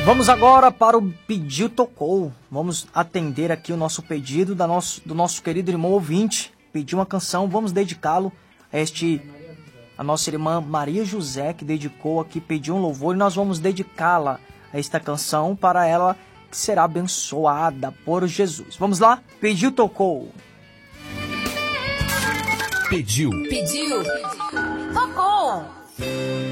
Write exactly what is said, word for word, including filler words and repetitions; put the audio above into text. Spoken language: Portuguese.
Vamos agora para o Pediu Tocou. Vamos atender aqui o nosso pedido da nosso, do nosso querido irmão ouvinte. Pediu uma canção, vamos dedicá-lo a este, a nossa irmã Maria José, que dedicou aqui, pediu um louvor, e nós vamos dedicá-la a esta canção para ela, que será abençoada por Jesus. Vamos lá? Pediu Tocou. Pediu. Pediu. Tocou.